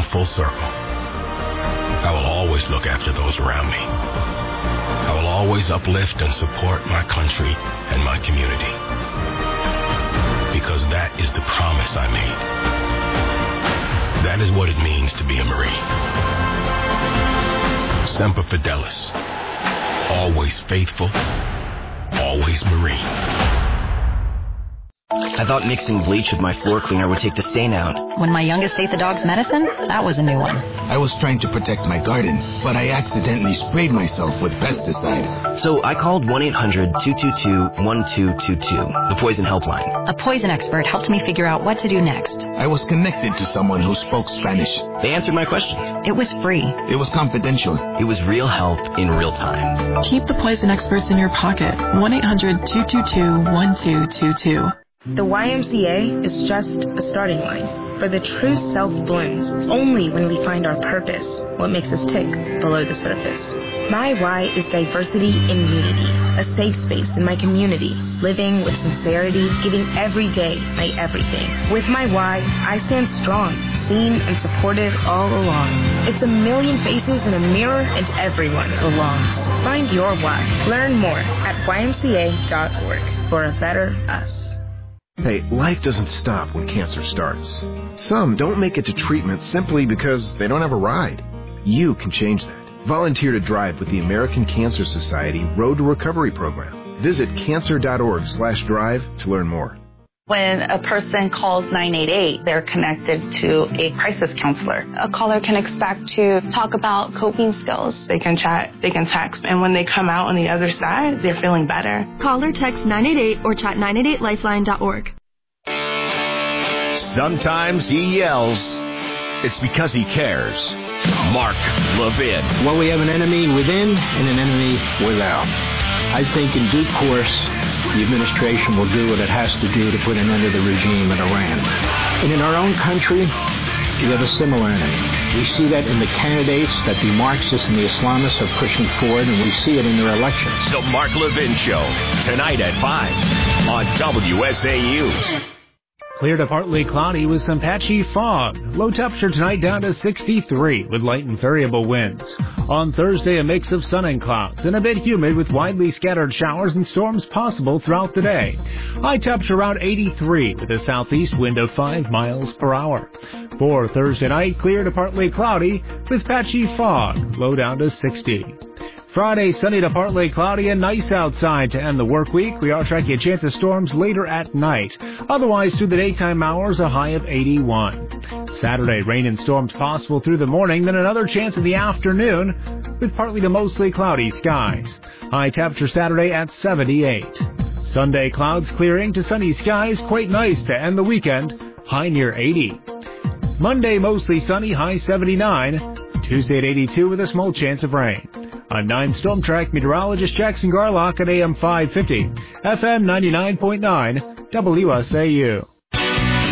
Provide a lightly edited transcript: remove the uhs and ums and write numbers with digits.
full circle. I will always look after those around me. I will always uplift and support my country and my community. Because that is the promise I made. That is what it means to be a Marine. Semper Fidelis. Always faithful. Always Marine. I thought mixing bleach with my floor cleaner would take the stain out. When my youngest ate the dog's medicine, that was a new one. I was trying to protect my garden, but I accidentally sprayed myself with pesticide. So I called 1-800-222-1222, the poison helpline. A poison expert helped me figure out what to do next. I was connected to someone who spoke Spanish. They answered my questions. It was free. It was confidential. It was real help in real time. Keep the poison experts in your pocket. 1-800-222-1222. The YMCA is just a starting line, for the true self blooms only when we find our purpose, what makes us tick below the surface. My why is diversity in unity, a safe space in my community, living with sincerity, giving every day my everything. With my why, I stand strong, seen and supported all along. It's a million faces in a mirror and everyone belongs. Find your why. Learn more at ymca.org for a better us. Hey, life doesn't stop when cancer starts. Some don't make it to treatment simply because they don't have a ride. You can change that. Volunteer to drive with the American Cancer Society Road to Recovery program. Visit cancer.org/drive to learn more. When a person calls 988, they're connected to a crisis counselor. A caller can expect to talk about coping skills. They can chat, they can text, and when they come out on the other side, they're feeling better. Call or text 988 or chat 988lifeline.org. Sometimes he yells. It's because he cares. Mark Levin. Well, we have an enemy within and an enemy without. I think in due course, the administration will do what it has to do to put an end to the regime in Iran. And in our own country, we have a similar enemy. We see that in the candidates that the Marxists and the Islamists are pushing forward, and we see it in their elections. The Mark Levin Show, tonight at 5 on WSAU. Clear to partly cloudy with some patchy fog. Low temperature tonight down to 63 with light and variable winds. On Thursday, a mix of sun and clouds and a bit humid with widely scattered showers and storms possible throughout the day. High temperature around 83 with a southeast wind of 5 miles per hour. For Thursday night, clear to partly cloudy with patchy fog. Low down to 60. Friday, sunny to partly cloudy and nice outside to end the work week. We are tracking a chance of storms later at night. Otherwise, through the daytime hours, a high of 81. Saturday, rain and storms possible through the morning, then another chance in the afternoon with partly to mostly cloudy skies. High temperature Saturday at 78. Sunday, clouds clearing to sunny skies. Quite nice to end the weekend. High near 80. Monday, mostly sunny, high 79. Tuesday at 82 with a small chance of rain. I'm 9 Storm Track meteorologist Jackson Garlock at AM 550, FM 99.9, WSAU.